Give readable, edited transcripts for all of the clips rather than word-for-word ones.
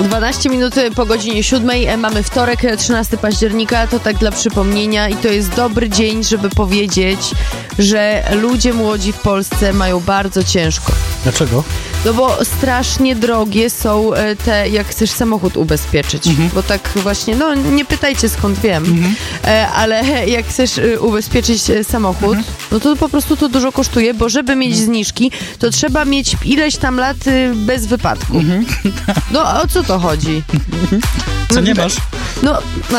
12 minut po godzinie 7. Mamy wtorek, 13 października. To tak dla przypomnienia i to jest dobry dzień, żeby powiedzieć, że ludzie młodzi w Polsce mają bardzo ciężko. Dlaczego? No bo strasznie drogie są te, jak chcesz samochód ubezpieczyć. Bo tak właśnie, no nie pytajcie skąd wiem, ale jak chcesz ubezpieczyć samochód, no to po prostu to dużo kosztuje, bo żeby mieć zniżki, to trzeba mieć ileś tam lat bez wypadku. No o co to chodzi? Co nie masz? No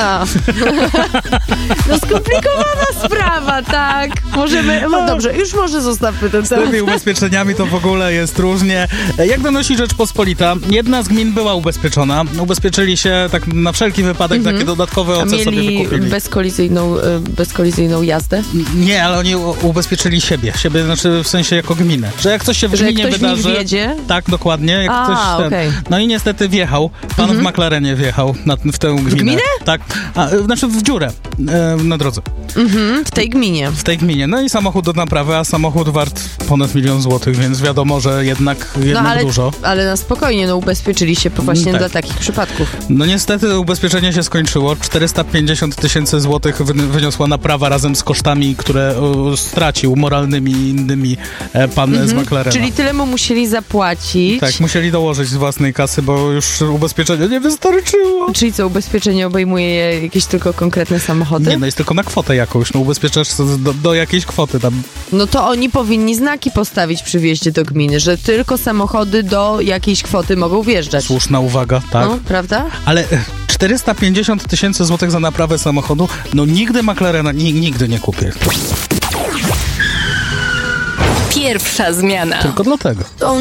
skomplikowana sprawa, tak. Możemy, no dobrze, już może zostawmy ten Z temat. tymi ubezpieczeniami to w ogóle jest różnie. Jak donosi Rzeczpospolita, jedna z gmin była ubezpieczona. Ubezpieczyli się tak na wszelki wypadek, takie dodatkowe OC sobie wykupili. Bezkolizyjną jazdę? Nie, ale oni ubezpieczyli siebie, znaczy w sensie jako gminę. Że jak coś się w gminie wydarzy... Że wiedzie? Tak, dokładnie. Jak ktoś okej. No i niestety wjechał. Pan w McLarenie wjechał w tę gminę. W gminę? Tak. Znaczy w dziurę na drodze. W tej gminie. W tej gminie. No i samochód do naprawy, a samochód wart ponad 1 000 000 złotych, więc wiadomo, że jednak dużo. Ale na spokojnie, no ubezpieczyli się właśnie dla takich przypadków. No niestety ubezpieczenie się skończyło. 450 000 złotych wyniosła naprawa razem z kosztami, które stracił moralnymi i innymi pan z McLarena. Czyli tyle mu musieli zapłacić. Tak, musieli dołożyć z własnej kasy, bo już ubezpieczenie nie wystarczyło. Czyli co, ubezpieczenie obejmuje jakieś tylko konkretne samochody? Nie, no jest tylko na kwotę jakąś. No ubezpieczasz do jakiejś kwoty tam. No to oni powinni znaki postawić przy wjeździe do gminy, że tylko samochody do jakiejś kwoty mogą wjeżdżać. Słuszna uwaga, tak. No, prawda? Ale 450 000 złotych za naprawę samochodu, no nigdy McLarena nigdy nie kupię. Pierwsza zmiana. Tylko dlatego.